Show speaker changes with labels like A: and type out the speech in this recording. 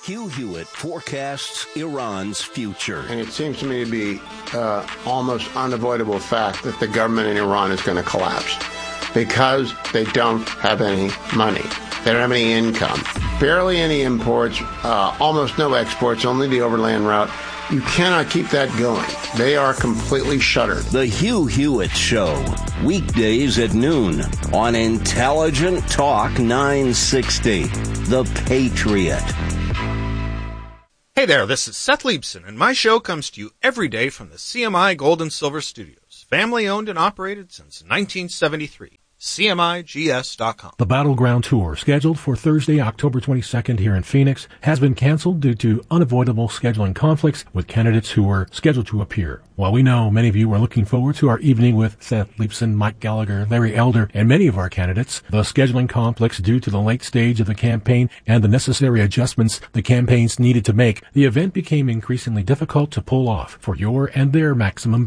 A: Hugh Hewitt forecasts Iran's future.
B: And it seems to me to be almost unavoidable fact that the government in Iran is going to collapse because they don't have any money. They don't have any income. Barely any imports, almost no exports, only the overland route. You cannot keep that going. They are completely shuttered.
A: The Hugh Hewitt Show, weekdays at noon on Intelligent Talk 960, The Patriot.
C: Hey there, this is Seth Leibson, and my show comes to you every day from the CMI Gold and Silver Studios, family owned and operated since 1973. CMIGS.com.
D: The Battleground Tour, scheduled for Thursday, October 22nd here in Phoenix, has been canceled due to unavoidable scheduling conflicts with candidates who were scheduled to appear. While we know many of you are looking forward to our evening with Seth Leibson, Mike Gallagher, Larry Elder, and many of our candidates, the scheduling conflicts due to the late stage of the campaign and the necessary adjustments the campaigns needed to make, the event became increasingly difficult to pull off for your and their maximum